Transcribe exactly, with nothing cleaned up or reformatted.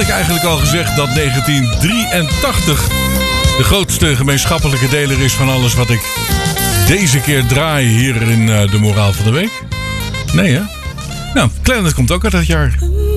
ik eigenlijk al gezegd dat negentien drieëntachtig de grootste gemeenschappelijke deler is van alles wat ik deze keer draai hier in uh, de Moraal van de Week? Nee, hè? Nou, Planet komt ook uit dat jaar.